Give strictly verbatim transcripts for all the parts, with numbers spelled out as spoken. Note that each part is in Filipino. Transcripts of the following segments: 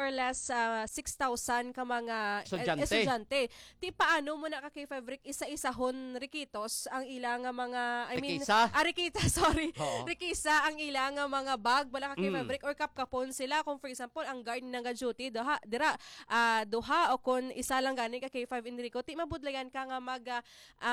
or less uh, six thousand ka mga Estudyante. eh, estudyante. Ti paano mo na ka kay Fabric isa-isahon rikitos ang ilang nga mga I mean Rikisa? ah, rikita sorry. Oo. Rikisa ang ilang nga mga bag bala ka kay Mm. Fabric or kapkapon sila kung for example ang guard nga duty duha dira ah, duha o kun isa lang gani ka kay five Enrico ti mabudlayan ka nga mag ah,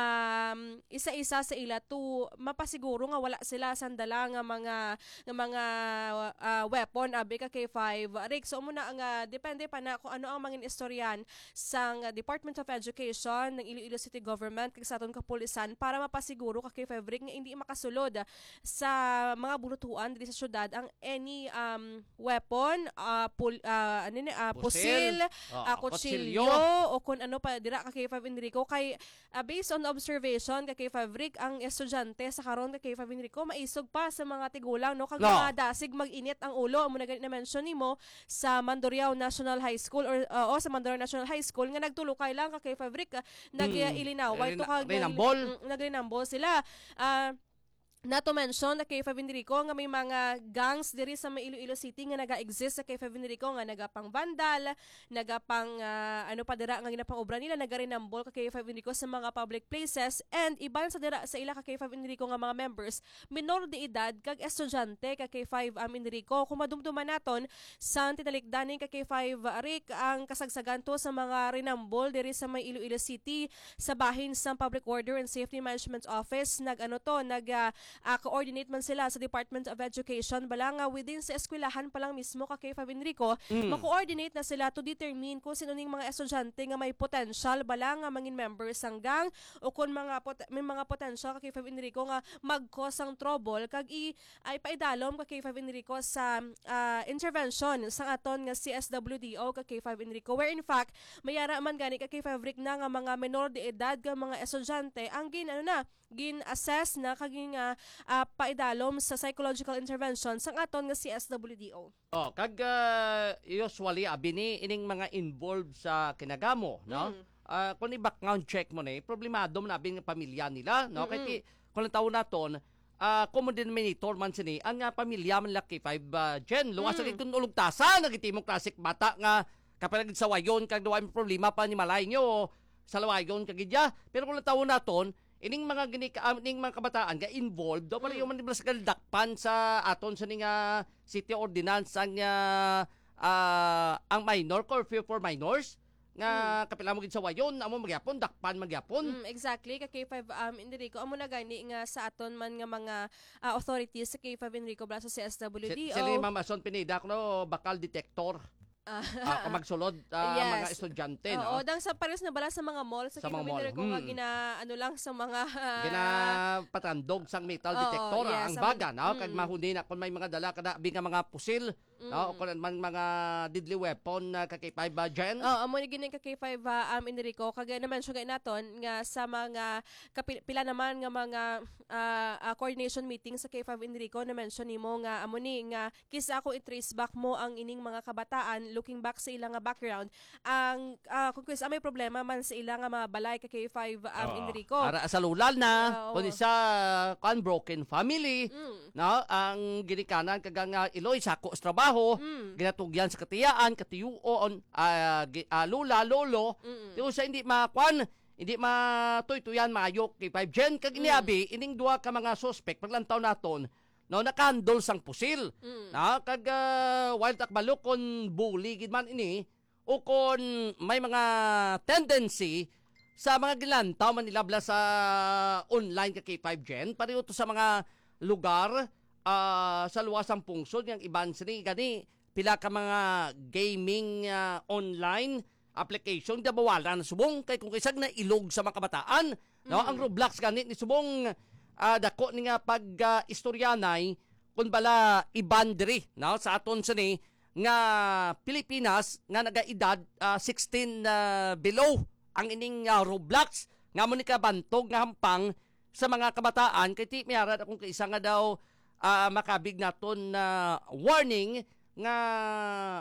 um, isa-isa sa ila to mapasiguro nga wala sila sandala nga mga nga mga uh, weapon abi ka kay five Rick so muna ang uh, depende pa na kung ano ang mga istoryan sang uh, Department of Education ng Iloilo City Government kag sa aton kapulisan para mapasiguro ka kay five Rick nga hindi makasulod sa mga burutuan diri sa syudad ang any um, weapon uh, pul, uh, ano ni uh, pusil, Oh, uh, kutsilyo o kung ano pa dira ka kay five Enrico kay uh, based on observation ka kay five Rick ang estudyante sa karon ka kay five Enrico maisog pa sa mga tigulang no kag No. mga dasig mag-init ang ulo amo na ganit na mention nimo sa Mandurriao National High School or uh, o sa Mandurriao National High School nga nagtulukay lang ka kay five Rick uh, nag-ilinaway Rina- to kag Rinambol. mm, nagrinambol sila ah not to mention na kay Five Enrico nga may mga gangs diri sa may Iloilo City nga naga-exist sa kay Five Enrico nga nagapang vandal, nagapang uh, ano pa dira nga ginapang obra nila nagarinambol ka kay Five Enrico sa mga public places and iban sa dira sa ila ka kay Five Enrico nga mga members minor de edad kag estudyante ka kay Five um, Enrico kung madumduman naton sa tinalikdanin ka kay Five Rick ang kasagsagan to sa mga rinambol diri sa may Iloilo City sa bahin sa Public Order and Safety Management Office nag ano to nag uh, Uh, coordinate man sila sa Department of Education bala nga within sa eskwelahan pa lang mismo ka kay Five Enrico Mm. ma-coordinate na sila to determine kung sino ning mga estudyante nga may potential bala nga mangin members sang gang o kung mga pot- may mga potential ka kay Five Enrico nga mag-cause ang trouble kag i ay paidalom ka kay Five Enrico sa uh, intervention sang aton nga C S W D O ka kay Five Enrico where in fact mayara man gani ka kay Five Rick na nga mga menor de edad nga mga estudyante ang gin ano na gin-assess na kaging uh, uh, paidalom sa psychological intervention sang aton nga C S W D O. Oh, kag uh, usually abi ni ining mga involved sa kinagamo, no? Mm. Ah, kung i-background check mo ni, problemado man abi nga pamilya nila, no? Mm-mm. Kay kung lang taon naton, ah common denominator man sini ang uh, pamilya man laki five uh, gen luwas Mm. mm. kun ulugtasan nagitimong klasik bata nga kapag nagsawayon kag duwa may problema pa ni malay nyo sa lawayon kag idya. Pero kung lang taon naton, ining mga gini uh, ining mga kabataan nga involved do para Mm. yung man sa dakpan sa aton sa ning uh, city ordinance ang uh, uh, ang minor curfew for minors nga kapila mo gid sa wayon amo magyapon dakpan magyapon. Mm, exactly ka K five um Enrico amo na gani nga sa aton man nga mga uh, authorities sa K five Enrico bala sa C S W D O. Sila yung Ma'am Ason Pineda no bakal detector. Ah, uh, kung magsulod uh, yes. mga estudyante no. Oo, dang sa pares na bala sa mga mall sa, Sa K five mga mall. Enrico nga Hmm. gina ano lang sa mga uh, Ginapatandog sang metal Oo, detector yes, ah, ang sa baga mga- no kag mm. mahuni na kung may mga dala kada bi nga mga pusil no o kung man mga deadly weapon na uh, kay five uh, gen. Oh, amo ni gini ka K five uh, um Enrico kag na-mention kay naton nga sa mga kapil- pila naman nga mga uh, uh, coordination meeting sa K five Enrico na-mention nimo nga amo ni nga kisa ako i-trace back mo ang ining mga kabataan looking back sa ilang nga background ang uh, kung kisa may problema man sa ilang nga mga balay ka K five um Oo. Enrico. Ara sa lulal na Oo. kun isa unbroken family Mm. no ang ginikanan kag nga iloy sako sa trabaho Mm. ginatugyan sa katiyaan katiyuon uh, uh, lula lolo Mm. yung sa hindi makwan hindi matuy-tuyan maayo kay five gen kag iniabi ining duha ka mga suspect paglantaw naton no nakandol sang pusil Mm. na kag uh, wild takbalok kon bully gid man ini o kon may mga tendency sa mga gilantaw man nilabla sa online ka kay five gen pareho to sa mga lugar uh, sa luwasang pungsod yang iban sini gani pila ka mga gaming uh, online application da bawala na subong kay kung kisag na ilog sa mga kabataan no ang Roblox gani ni subong uh, dako ni nga pag uh, istoryanay kun bala iban diri no sa aton sini nga Pilipinas nga nagaedad uh, sixteen uh, below ang ining uh, Roblox nga mo ni kabantog nga hampang sa mga kabataan kay ti miyara akong kaisa nga daw uh, makabig naton na uh, warning nga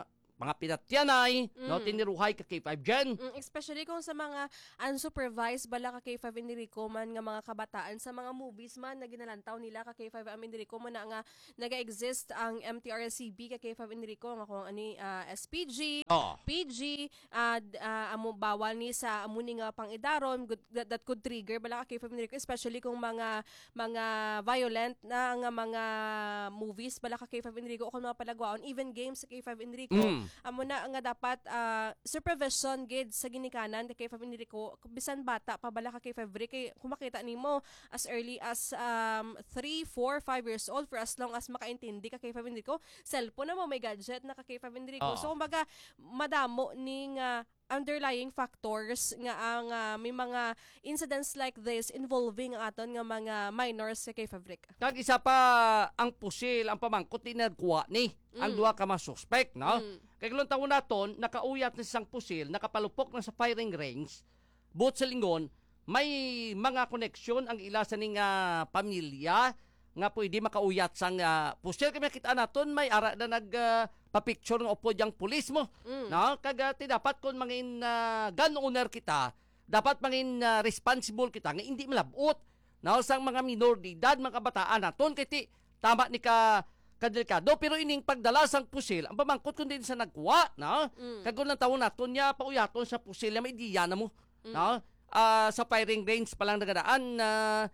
mga pinatyanay, Mm. no, tiniruhay ka K five Gen. Mm, especially kung sa mga unsupervised bala ka K five Enrico man nga mga kabataan sa mga movies man na ginalantaw nila ka K five am Enrico man na nga naga-exist ang M T R C B ka K five Enrico nga kung ani ah, S P G, Oh. P G, uh, uh, amo bawal ni sa amo ni nga pangidaron good- that, that could trigger bala ka K five Enrico, especially kung mga mga violent na nga mga movies bala ka K five Enrico o kung mga palagwaon even games sa K five Enrico. Mm. Amo na nga dapat ah, supervision gid sa ginikanan kay K five Enrico bisan bata pa bala ka K five Enrico kay kung makita nimo as early as um, three, four, five years old for as long as makaintindi ka K five Enrico cellphone na mo may gadget na ka K five Enrico. Oo. So kumbaga madamo ning ah, underlying factors nga ang ah, may mga incidents like this involving ang aton nga mga minors sa K five Enrico. Kag isa pa ang pusil, ang pamangkot ni nagkuha ni ang Mm. duha ka mga suspect, no? Mm. Kay kulong taon naton, nakauyat na isang pusil, nakapalupok na sa firing range. Buot sa lingon, may mga koneksyon ang ila sa ning ah, pamilya nga pwede makauyat sang uh, pusil. Kaya makita naton, may ara na nag ah, pa-picture ng upo diyang pulis mo. Mm. No? Kag ti dapat kung mangin uh, gun owner kita, dapat mangin ah, responsible kita nga hindi malabot. No? Sang mga minor de edad, mga kabataan naton, kay ti tama ni ka kadelikado, pero ining pagdala sang pusil, ang pamangkot kung din sa nagkuha, no? Mm. Kagod lang taon naton niya, pauyaton sa pusil, may diya na mo, Mm. no? Ah, sa firing range pa lang nagadaan, na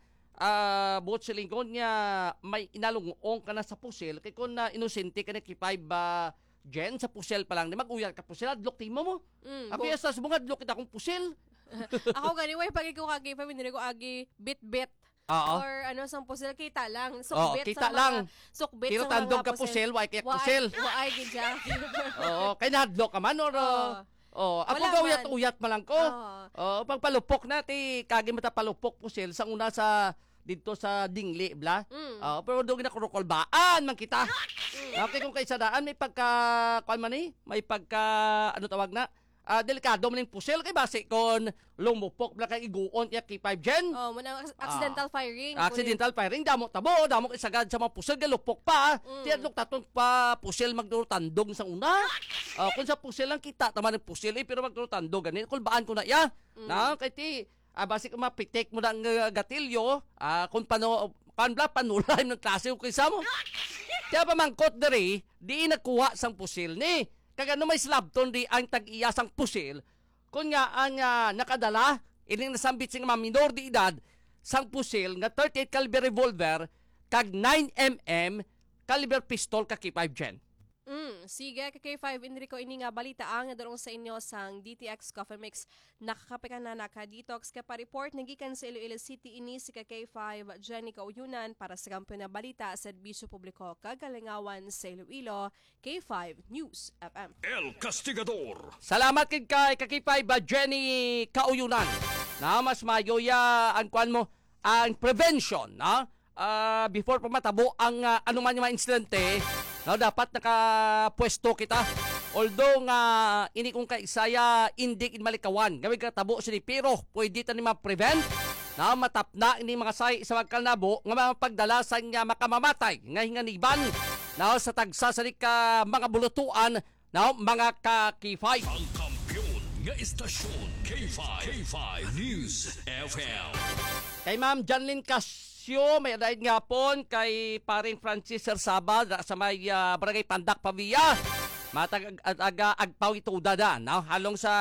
uh, buot sa lingkod niya, may inalungong ka na sa pusil, kay kung na inosente ka na K five uh, Gen, sa pusil pa lang, mag-uyat ka pusil, adlok timo mo. Mm. Abi, sa subong adlok kita kong pusil. Ako gani way pag ikaw ka K five Enrico agi bit-bit. Oo. Or ano sang pusil kita lang. Oo, Sukbit kita sa lang. mga sukbit Pero sa tandog mga ka pusil, why kaya pusil. Wa ay gidya. Oo, kay nahadlok ka man, or... Oo. Oh, ako Wala gawiyat-uyat man lang ko. Oo. Oh, pag palupok na ti kagi mata palupok pusil sa una sa dito sa Dingli bla. Mm. Oh, pero doon na kurukolbaan man kita. Okay, kung kaysa daan may pagka kuan man ni, may pagka ano tawag na? Ah, delikado man yung pusil kay base kon lumupok bla kay iguon ya K five Gen. Oh, muna accidental firing. Accidental firing, damo tabo, damo isagad sa mga pusil, galupok pa. Mm. Tiyan luk tatong pa pusil magduro tandog sa una. Uh, kung sa pusil lang kita, tama ng pusil eh, pero magduro tandog, ganin, kulbaan ko na ya. Mm. Na, kay ti, ah, basi kung mapitik mo na ang uh, gatilyo, ah, kung pano, kanbla, panulay ng klase ko kaysa mo. Kaya pamangkot diri, di nakuha sang pusil ni. Kagano may slabton di ang tag-iya sang pusil, kung nga ang uh, nakadala, ining nasambit sing mga minor di edad, sang pusil nga thirty-eight caliber revolver kag nine millimeter caliber pistol ka K five Gen. Mm, sige, ka K five Enrico, ini nga balita ang nadarong sa inyo sang D T X Coffee Mix. Nakakapikan na naka-detox ka pa-report, nagikan sa Iloilo City ini si ka K five Jenny Kauyunan para sa kampiyon na balita sa Serbisyo Publiko Kagalingawan sa Iloilo, K five News F M. El Castigador. Salamat kay kay ka K five uh, Jenny Kauyunan. Na mas mayo ya ang kwan mo ang prevention, na Ah, before pa matabo ang uh, anuman yung mga insidente, no, dapat nakapwesto kita. Although nga ini kung kaisaya indik in malikawan, gawin ka tabo sini pero pwede ta ni ma-prevent na matapna ini mga say sa magkalnabo nga mapagdala sa nga makamamatay nga hinganiban na sa tagsa sa ka mga bulutuan na mga ka K five. Ang kampiyon nga istasyon K five. K five News F M. Kay Ma'am Janlyn Casio, may adaid nga pon kay paring Francis Sersaba sa may uh, Barangay Pandak, Pavia. Matag aga agpaw ito dada, no? Halong sa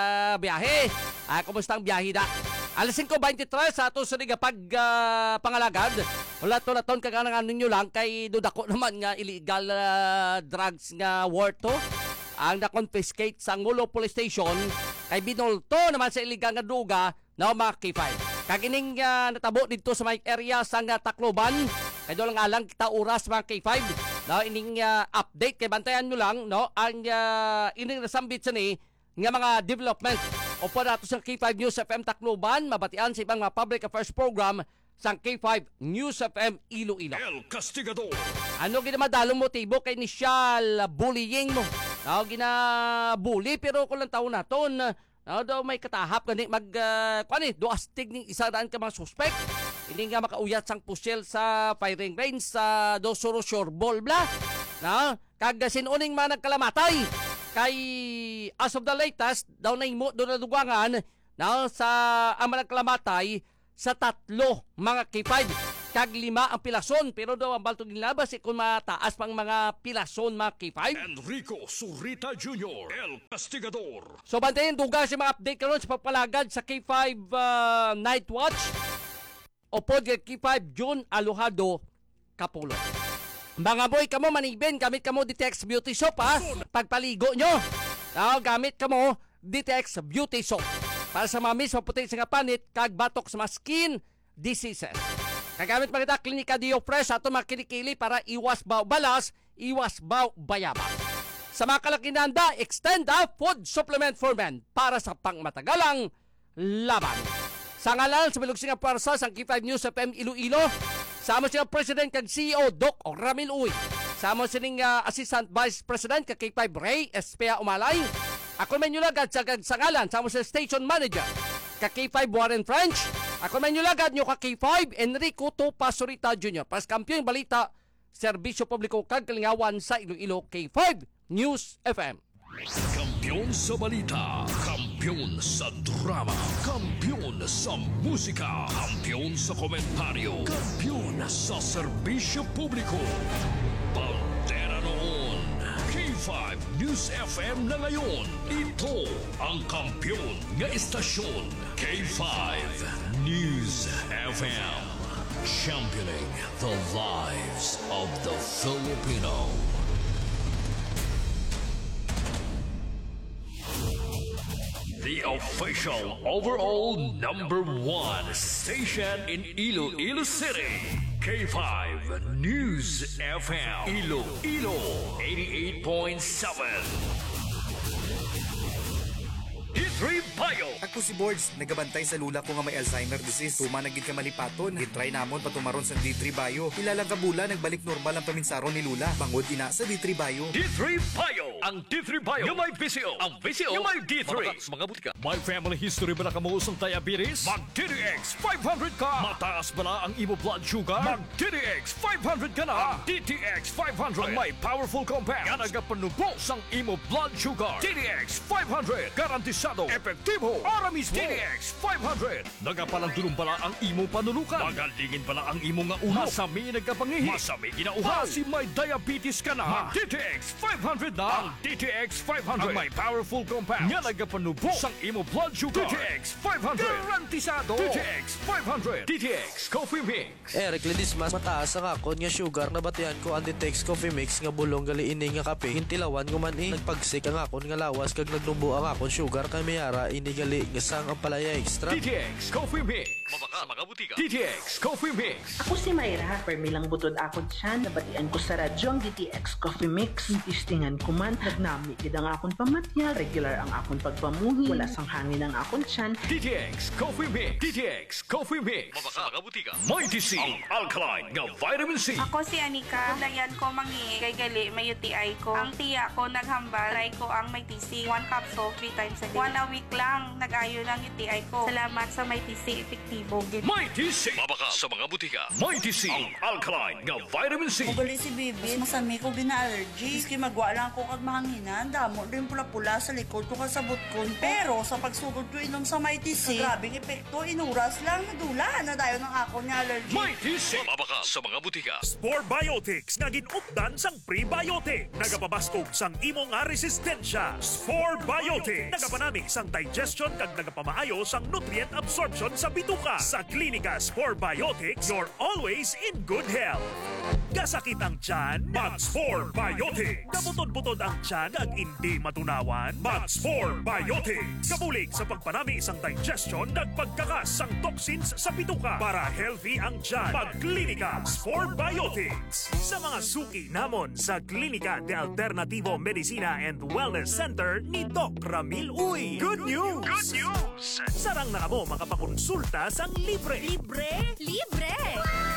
biyahe. Ah, kumusta ang biyahe da? alas singko twenty-three sa ato sa pag uh, pangalagad. Wala to na ton kaganang ano nyo lang kay dudako naman nga illegal uh, drugs nga worth to. Ang na-confiscate sa Ngulo Police Station kay binulto naman sa illegal nga duga na mga K five. Kagining uh, natabo dito sa may area sa uh, Tacloban. Kaya doon lang alang kita oras mga K five. No, ining uh, update kay bantayan nyo lang, no, ang uh, ining nasambit sa ni nga mga development. O po nato sa K five News F M Tacloban, mabatian sa ibang mga public affairs program sa K five News F M Iloilo. El Castigador. Ano ginamadalong motibo kay initial bullying mo? No, gina-bully pero kung lang taon naton, no, daw may katahap gani mag uh, kuan do astig ning isa daan ka mga suspect. Hindi nga makauyat sang pusil sa firing range sa Dosoro Shoreball bla. No, kag sinuning mga nagkalamatay. kay as of the latest daw na imo do na dugangan na sa ang malagklamatay sa tatlo mga K five kag lima ang pilason pero daw ang balto ginlabas kung mataas pang mga pilason mga K five. Enrico Surita Junior El Castigador. So bantayan duga si mga update karon sa pagpalagad sa K five uh, Night Watch o pod K five June Alojado Kapulo. Mga boy kamo maniben gamit kamo Ditex Beauty Soap ha. Pagpaligo nyo. No, gamit kamo Ditex Beauty Soap para sa mga miss maputi sa nga panit kag batok sa mga skin diseases. Kagamit pa kita Klinika Dio Fresh ato mga kilikili para iwas baw balas, iwas baw bayaba. Sa mga kalakinanda, extend a food supplement for men para sa pangmatagalang laban. Sa ngalan sa Bilugsing ang Parsa sa K five News F M Iloilo, sama siya President kag C E O Doc Ramil Uy. Sama sining uh, Assistant Vice President kag K five Ray Espea Umalay. Ako man yung lagad sa, sa ngalan, sama siya Station Manager kag K five Warren French. Ako man yung lagad nyo kag K five Enrico Topa Surita Junior Pas kampiyong balita, serbisyo publiko kag kalingawan sa Iloilo K five News F M. Kampiyon sa balita, kampiyon sa drama, kampiyon sa musika, kampiyon sa komentaryo, kampiyon sa serbisyo publiko. Bandera noon, K five News F M na ngayon. Ito ang kampiyon nga istasyon, K five News F M. Championing the lives of the Filipino. The official overall number one station in Iloilo City. K five News F M. Iloilo eighty-eight point seven. D three Bio. Ako si Boards, nagabantay sa lula ko nga may Alzheimer disease. Tuma nagid ka malipaton. Gitry namon patumaron sa D three Bio. Ilalang kabula nagbalik normal ang paminsaron ni Lula. Bangod ina sa D three Bio. D three Bio. Ang D three Bio. Yung may V C O. Ang V C O. Yung may D three. Mga, mga butika. May family history ba na kamuusong diabetes? Mag-D D X five hundred ka. Mataas ba na ang imo blood sugar? Mag-D D X five hundred ka na. D T X five hundred. Ang may powerful compounds nga nagapanubos ang imo blood sugar. D D X five hundred. Garantisado, epektibo, Para mismo. D D X five hundred. Nagapalandulong pala ang imo panulukan. Magalingin pala ang imo nga ulo. Masami nagapangihi. Masami ginauhaw. Basi may diabetes ka na. Mag-D T X five hundred na. Ang D T X five hundred. Ang may powerful compounds nga nagapanubos ang imo blood sugar. D T X five hundred. Garantisado. D T X five hundred. D T X Coffee Mix. Eric Ledismas, mataas ang akon nga sugar na batian ko ang Ditex Coffee Mix nga bulong gali ini nga kape. Hintilawan ko man eh. Nagpagsik ang akon nga lawas kag nagnubo ang akon sugar kay mayara ini gali nga sang ang palaya extra. D T X Coffee Mix. Mabaka mga butika. D T X Coffee Mix. Ako si Mayra, permilang butod akon siya, nabatian ko sa radyo ang D T X Coffee Mix. Istingan ko man, nagnami gid ang akon pamatya, regular ang akon pagpamuhi, wala sang hangin ang akon tiyan. D T X Coffee Mix. D T X Coffee Mix. Mabaka mga butika. Mighty C. Ang alkaline nga vitamin C. Ako si Anika. Dayan ko mangi kay gali may U T I ko. Ang tiya ko naghambal. Try ko ang may T C. One capsule, three times a day. One a week lang nag-ayo ng U T I ko. Salamat sa may T C. Epektibo. Mighty C. Mabaka sa mga butika. Mighty C. Ang alkaline nga vitamin C. Ugali si Bibi, masami ko gina-allergy. Iski magwa lang ko kag mahanginan. Damo rin pula-pula sa likod ko kasabot ko. Pero sa pagsugod ko inom sa Mighty C, grabing epekto, inuras lang, nadula na dayo ng ako niya allergy. Mighty C. Mabaka sa mga butika. Spore Biotics nga ginupdan sang prebiotic. Nagapabaskog sang imo nga resistensya. Spore Biotics. Nagapanami sang digestion kag nagapamaayo sang nutrient absorption sa bituka. Sa Klinika Spore Biotics, you're always in good health. Gasakit ang tiyan, mag-Spore Biotics. Kabutod-butod ang tiyan ag hindi matunawan, mag-Spore Biotics. Kabulig sa pagpanami sang digestion kag pagkakas sang toxins sa bituka para healthy ang tiyan. Mag-Klinika Spore Biotics. Sa mga suki namon sa Klinika de Alternativo Medicina and Wellness Center ni Doc Ramil Uy. Good news! Good news! Sarang na mo makapakonsulta sang libre. Libre? Libre! Wow!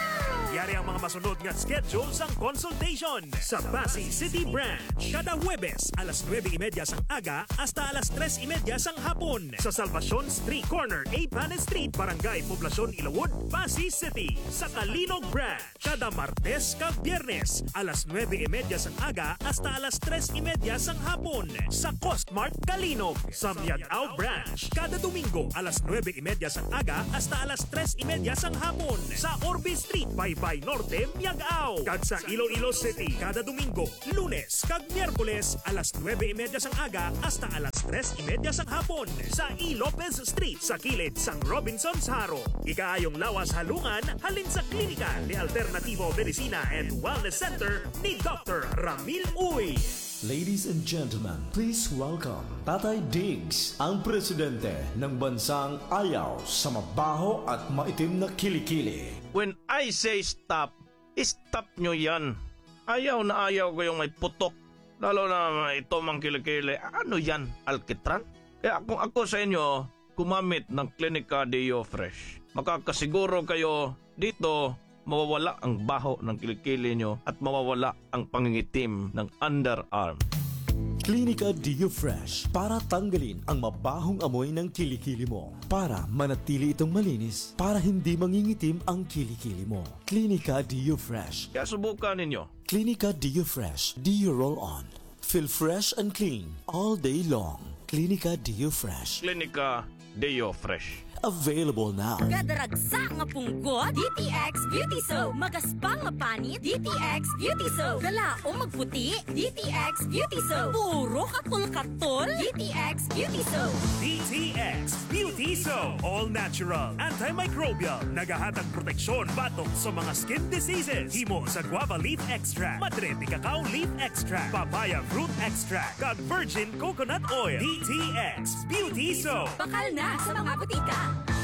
Yari ang mga masunod nga schedule sang consultation sa Pasay City Branch. Kada Huwebes, alas nuwebe y media sang aga hasta alas tres y media sang hapon sa Salvacion Street Corner, A. Panes Street, Barangay Poblacion, Ilawod, Pasay City. Sa Kalinog Branch, kada Martes kag Biyernes, alas nuwebe y media sang aga hasta alas tres y media sang hapon sa Costmart Kalinog. Sa Miagao Branch, kada Domingo, alas nuwebe y media sang aga hasta alas tres y media sang hapon sa Orbe Street, Baybay Norte, Miagao. Kag sa Iloilo City, kada Domingo, Lunes kag Miyerkules, alas nuwebe y media sang aga hasta alas tres y media sang hapon sa E. Lopez Street sa kilid sang Robinson's Haro. Ikaayong lawas halungan halin sa klinika ni Alternativo Medicina and Wellness Center ni Doctor Ramil Uy. Ladies and gentlemen, please welcome Tatay Diggs, ang presidente ng bansang ayaw sa mabaho at maitim na kilikili. When I say stop, stop nyo yan. Ayaw na ayaw ko yung may putok. Lalo na ito mang kilikili. Ano yan? Alkitran? Kaya kung ako sa inyo, kumamit ng Clinica Deo Fresh. Makakasiguro kayo dito mawawala ang baho ng kilikili nyo at mawawala ang pangingitim ng underarm. Clinica Deo Fresh para tanggalin ang mabahong amoy ng kilikili mo. Para manatili itong malinis, para hindi mangingitim ang kilikili mo. Clinica Deo Fresh. Kaya subukan ninyo. Clinica Deo Fresh. Deo Roll On. Feel fresh and clean all day long. Clinica Deo Fresh. Clinica Deo Fresh. Available now. Kadaragsa nga punggod, D T X Beauty Soap. Magaspang nga panit, D T X Beauty Soap. Galaong magputi, D T X Beauty Soap. Puro katol-katol, D T X Beauty Soap. D T X Beauty Soap. All natural, antimicrobial, nagahatag proteksyon batok sa mga skin diseases. Himo sa guava leaf extract, madre de cacao leaf extract, papaya fruit extract, kag virgin coconut oil. D T X Beauty Soap. Bakal na sa mga butika.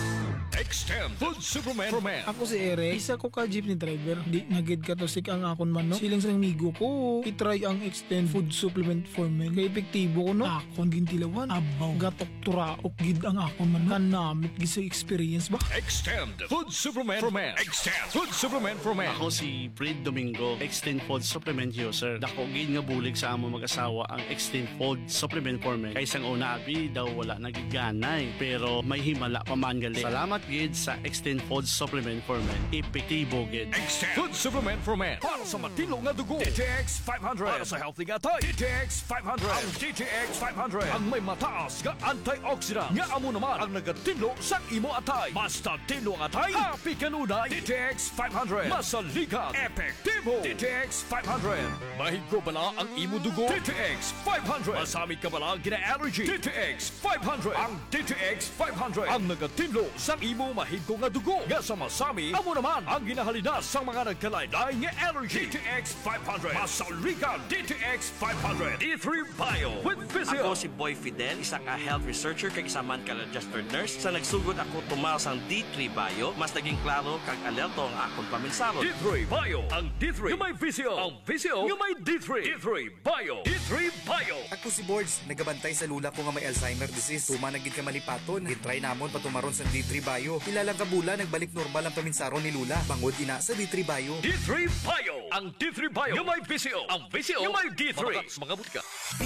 Extend Food Supplement for Men. Ako si Ere, isa ko ka jeepney driver. Di nagid ka to sik ang akon man, no? Siling sa migo ko, itry ang Extend Food Supplement for Men. Kaya epektibo ko, no? Akon gintilawan, abaw, gatok turaok gid ang akon man, no? Kanamit gisa experience ba? Extend Food Supplement for Men. Extend Food Supplement for Men. Ako si Fred Domingo, Extend Food Supplement user. Dako gid nga bulig sa amo mag-asawa ang Extend Food Supplement for Men. Kaysang una, abi daw wala nagiganay, pero may himala pa man gali. Salamat gid sa Extend Food Supplement for Men. Epektibo gid. Extend Food Supplement for Men. Para sa matino nga dugo. D T X five hundred. Para sa healthy nga tay. D T X five hundred. Ang D T X five hundred. Ang may mataas nga antioxidant. Nga amo naman ang nagatinlo sa imo atay. Basta tinlo ang atay. Happy kanunay. D T X five hundred. Masaligan. Epektibo. D T X five hundred. Mahigko bala ang imo dugo. D T X five hundred. Masamit ka bala gina-allergy. D T X five hundred. Ang D T X five hundred. Ang nagatinlo sa imo mahigko nga dugo. Nga sa masami, amo naman ang ginahalidas sa mga nagkalaylay nga allergy. D T X five hundred. Masaligan. D T X five hundred. D three Bio with Physio. Ako si Boy Fidel, isa ka health researcher kag isa man ka registered nurse. Sa nagsugod ako tumaw sang D three Bio, mas naging klaro kag alerto ang akong paminsaro. D three Bio. Ang D three nga may Physio. Ang Physio nga may D three. D three Bio. D three Bio. Ako si Boards, nagabantay sa lula ko nga may Alzheimer disease. Tuma nagid ka malipaton. Gitry namon patumaron sa D three Bio. Ilalang kabula nagbalik normal ang paminsaro ni Lula. Bangod ina sa D three Bio. D three Bio. Ang D three Bio nga may Physio. Ang Physio nga may D three. Mga butika. D